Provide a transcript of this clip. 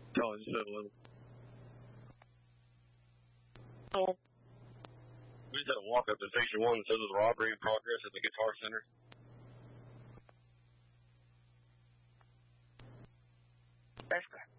Oh, just said 11. Oh. We just had a walk up to Station 1 that says there's a robbery in progress at the Guitar Center. That's good.